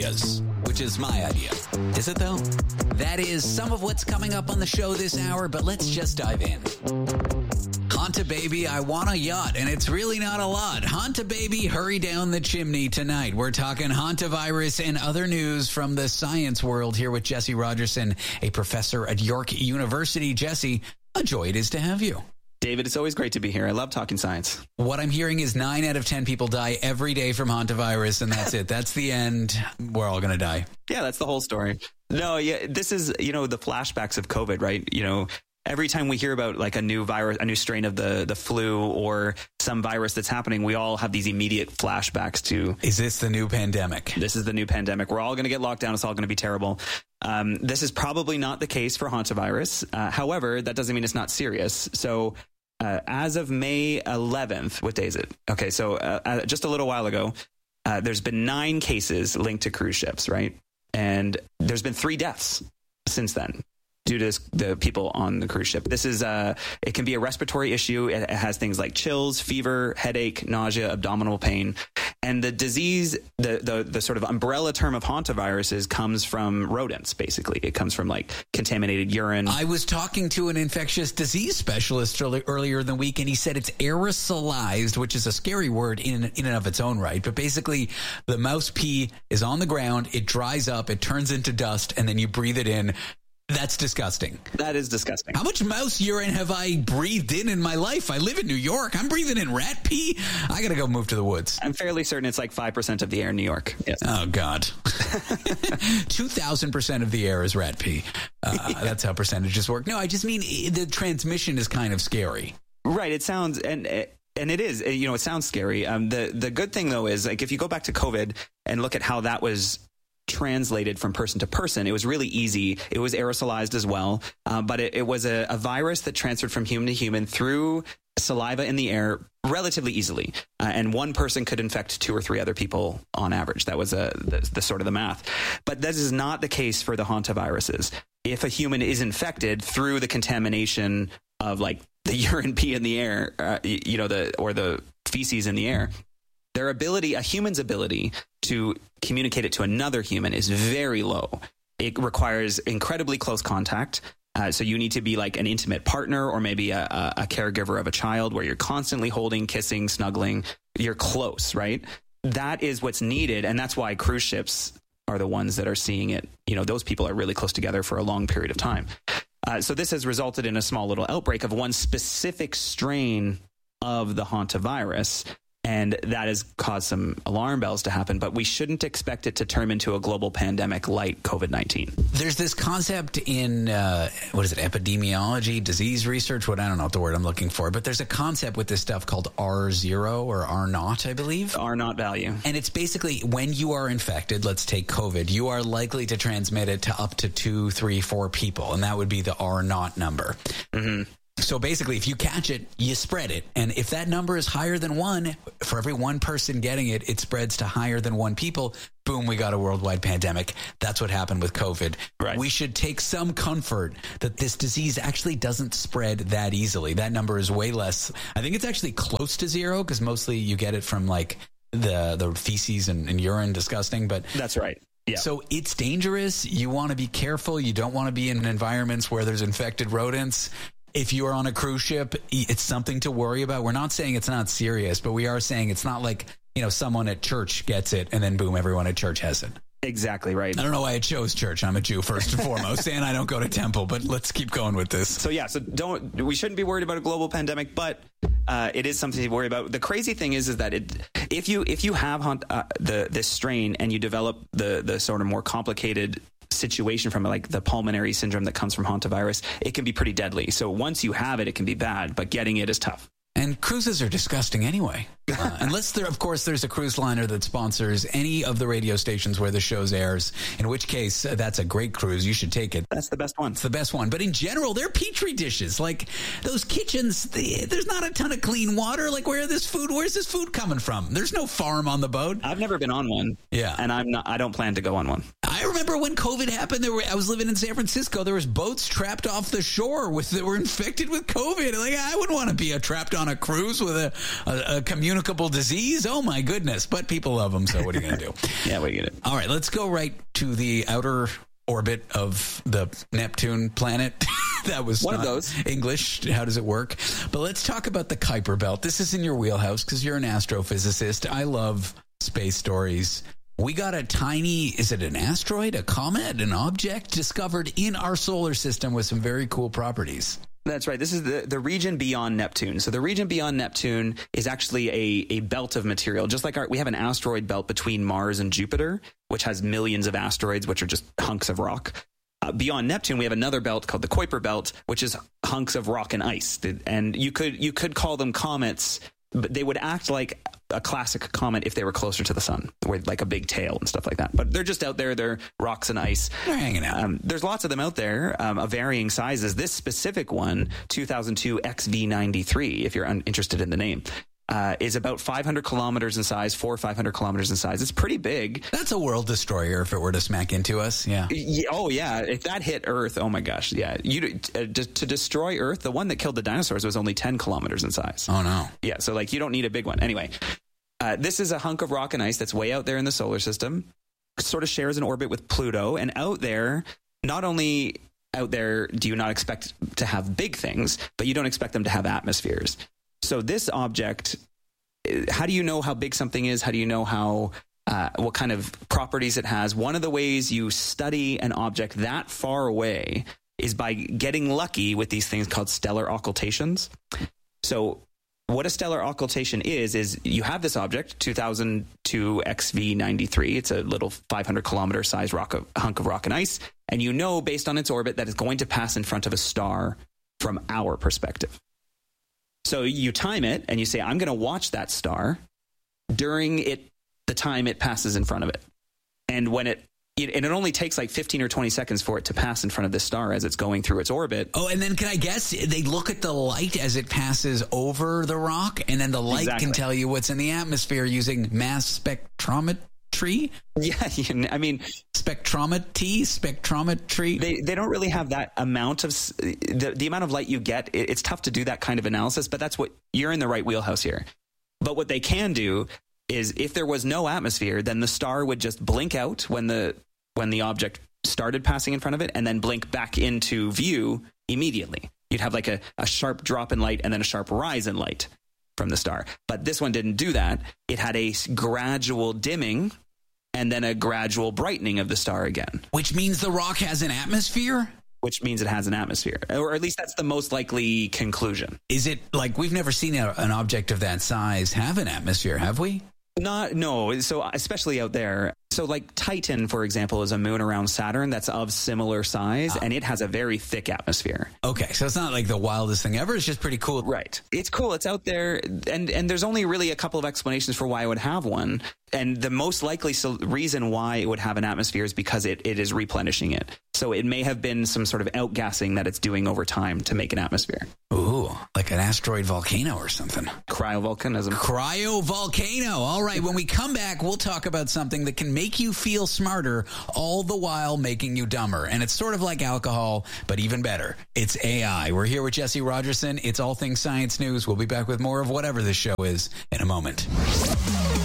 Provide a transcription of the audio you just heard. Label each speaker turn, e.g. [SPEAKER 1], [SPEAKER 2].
[SPEAKER 1] Yes, which is my idea. Is it, though? That is some of what's coming up on the show this hour, but let's just dive in. Hanta Baby, I want a yacht, and it's really not a lot. Hanta Baby, hurry down the chimney tonight. We're talking hantavirus and other news from the science world here with Jesse Rogerson, a professor at York University. Jesse, a joy it is to have you.
[SPEAKER 2] David, it's always great to be here. I love talking science.
[SPEAKER 1] What I'm hearing is 9 out of 10 people die every day from hantavirus, and that's it. That's the end. We're all going to die.
[SPEAKER 2] Yeah, that's the whole story. No, yeah, this is, the flashbacks of COVID, right? Every time we hear about like a new virus, a new strain of the flu or some virus that's happening, we all have these immediate flashbacks to...
[SPEAKER 1] Is this the new pandemic?
[SPEAKER 2] This is the new pandemic. We're all going to get locked down. It's all going to be terrible. This is probably not the case for hantavirus. However, that doesn't mean it's not serious. So... as of May 11th, what day is it? Okay, so just a little while ago, there's been 9 cases linked to cruise ships, right? And there's been 3 deaths since then due to the people on the cruise ship. This is it can be a respiratory issue. It has things like chills, fever, headache, nausea, abdominal pain. And the disease, the sort of umbrella term of hantaviruses comes from rodents, basically. It comes from like contaminated urine.
[SPEAKER 1] I was talking to an infectious disease specialist earlier in the week, and he said it's aerosolized, which is a scary word in and of its own right. But basically, the mouse pee is on the ground, it dries up, it turns into dust, and then you breathe it in. That's disgusting.
[SPEAKER 2] That is disgusting.
[SPEAKER 1] How much mouse urine have I breathed in my life? I live in New York. I'm breathing in rat pee. I got to go move to the woods.
[SPEAKER 2] I'm fairly certain it's like 5% of the air in New York. Yes.
[SPEAKER 1] Oh, God. 2,000% of the air is rat pee. That's how percentages work. No, I just mean the transmission is kind of scary.
[SPEAKER 2] Right. It sounds... And it is, it sounds scary. The good thing, though, is like if you go back to COVID and look at how that was translated from person to person, it was really easy. It was aerosolized as well, but it was a virus that transferred from human to human through saliva in the air relatively easily, and one person could infect 2 or 3 other people on average. That was the sort of the math. But this is not the case for the hantaviruses. If a human is infected through the contamination of like the urine pee in the air, or the feces in the air, a human's ability to communicate it to another human is very low. It requires incredibly close contact. So you need to be like an intimate partner or maybe a caregiver of a child where you're constantly holding, kissing, snuggling. You're close, right? That is what's needed. And that's why cruise ships are the ones that are seeing it. Those people are really close together for a long period of time. So this has resulted in a small little outbreak of one specific strain of the hantavirus. And that has caused some alarm bells to happen, but we shouldn't expect it to turn into a global pandemic like COVID-19.
[SPEAKER 1] There's this concept in, epidemiology, disease research, I don't know what the word I'm looking for, but there's a concept with this stuff called R0 or R0, I believe.
[SPEAKER 2] R0 value.
[SPEAKER 1] And it's basically when you are infected, let's take COVID, you are likely to transmit it to up to 2, 3, 4 people, and that would be the R0 number. Mm-hmm. So basically, if you catch it, you spread it. And if that number is higher than 1, for every 1 person getting it, it spreads to higher than 1 people. Boom, we got a worldwide pandemic. That's what happened with COVID.
[SPEAKER 2] Right.
[SPEAKER 1] We should take some comfort that this disease actually doesn't spread that easily. That number is way less. I think it's actually close to 0 because mostly you get it from like the feces and urine, disgusting. But
[SPEAKER 2] that's right. Yeah.
[SPEAKER 1] So it's dangerous. You want to be careful. You don't want to be in environments where there's infected rodents. If you are on a cruise ship, it's something to worry about. We're not saying it's not serious, but we are saying it's not like, someone at church gets it and then boom, everyone at church has it.
[SPEAKER 2] Exactly right.
[SPEAKER 1] I don't know why I chose church. I'm a Jew first and foremost, and I don't go to temple, but let's keep going with this.
[SPEAKER 2] So we shouldn't be worried about a global pandemic, but it is something to worry about. The crazy thing is that if you have this strain and you develop the sort of more complicated situation from like the pulmonary syndrome that comes from hantavirus, it can be pretty deadly. So once you have it, it can be bad, but getting it is tough.
[SPEAKER 1] And cruises are disgusting anyway. Unless there's a cruise liner that sponsors any of the radio stations where the shows airs, in which case that's a great cruise. You should take it.
[SPEAKER 2] That's the best one.
[SPEAKER 1] It's the best one. But in general, they're petri dishes. Like those kitchens, there's not a ton of clean water. Like where's this food coming from? There's no farm on the boat.
[SPEAKER 2] I've never been on one.
[SPEAKER 1] Yeah.
[SPEAKER 2] And I don't plan to go on one.
[SPEAKER 1] I I remember when COVID happened, I was living in San Francisco. There was boats trapped off the shore that were infected with COVID. Like, I wouldn't want to be trapped on a cruise with a communicable disease. Oh, my goodness. But people love them, so what are you going to do?
[SPEAKER 2] Yeah, what are you going to do?
[SPEAKER 1] All right, let's go right to the outer orbit of the Neptune planet. That was
[SPEAKER 2] one of those.
[SPEAKER 1] English. How does it work? But let's talk about the Kuiper Belt. This is in your wheelhouse because you're an astrophysicist. I love space stories. We got a tiny, is it an asteroid, a comet, an object discovered in our solar system with some very cool properties.
[SPEAKER 2] That's right. This is the region beyond Neptune. So the region beyond Neptune is actually a belt of material. Just like we have an asteroid belt between Mars and Jupiter, which has millions of asteroids, which are just hunks of rock. Beyond Neptune, we have another belt called the Kuiper Belt, which is hunks of rock and ice. And you could call them comets, but they would act like a classic comet if they were closer to the sun, with like a big tail and stuff like that. But they're just out there. They're rocks and ice.
[SPEAKER 1] They're hanging out.
[SPEAKER 2] There's lots of them out there of varying sizes. This specific one, 2002 XV93, if you're interested in the name, is about 500 kilometers in size, 400 or 500 kilometers in size. It's pretty big.
[SPEAKER 1] That's a world destroyer if it were to smack into us. Yeah.
[SPEAKER 2] Oh, yeah. If that hit Earth, oh my gosh. Yeah. To destroy Earth, the one that killed the dinosaurs was only 10 kilometers in size.
[SPEAKER 1] Oh, no.
[SPEAKER 2] Yeah. So, like, you don't need a big one. Anyway, this is a hunk of rock and ice that's way out there in the solar system, sort of shares an orbit with Pluto. And out there, not only out there do you not expect to have big things, but you don't expect them to have atmospheres. So this object, how do you know how big something is? How do you know what kind of properties it has? One of the ways you study an object that far away is by getting lucky with these things called stellar occultations. So what a stellar occultation is you have this object, 2002 XV93. It's a little 500 kilometer size hunk of rock and ice. And you know, based on its orbit, that it's going to pass in front of a star from our perspective. So you time it and you say, I'm going to watch that star during the time it passes in front of it. And when it only takes like 15 or 20 seconds for it to pass in front of this star as it's going through its orbit.
[SPEAKER 1] Oh, and then can I guess they look at the light as it passes over the rock, and then the light can tell you what's in the atmosphere using mass spectrometry?
[SPEAKER 2] Yeah, I mean,
[SPEAKER 1] spectrometry.
[SPEAKER 2] They don't really have that amount of the amount of light you get. It's tough to do that kind of analysis, but that's what you're in the right wheelhouse here. But what they can do is, if there was no atmosphere, then the star would just blink out when the object started passing in front of it, and then blink back into view immediately. You'd have like a sharp drop in light and then a sharp rise in light from the star. But this one didn't do that. It had a gradual dimming and then a gradual brightening of the star again.
[SPEAKER 1] Which means the rock has an atmosphere?
[SPEAKER 2] Which means it has an atmosphere. Or at least that's the most likely conclusion.
[SPEAKER 1] Is it like we've never seen an object of that size have an atmosphere, have we?
[SPEAKER 2] No. So especially out there. So like Titan, for example, is a moon around Saturn that's of similar size, and it has a very thick atmosphere.
[SPEAKER 1] Okay, so it's not like the wildest thing ever. It's just pretty cool.
[SPEAKER 2] Right. It's cool. It's out there, and there's only really a couple of explanations for why it would have one. And the most likely reason why it would have an atmosphere is because it is replenishing it. So it may have been some sort of outgassing that it's doing over time to make an atmosphere.
[SPEAKER 1] Ooh, like an asteroid volcano or something.
[SPEAKER 2] Cryovolcanism.
[SPEAKER 1] Cryovolcano. All right, when we come back, we'll talk about something that can make you feel smarter, all the while making you dumber. And it's sort of like alcohol, but even better. It's AI. We're here with Jesse Rogerson. It's All Things Science News. We'll be back with more of whatever this show is in a moment.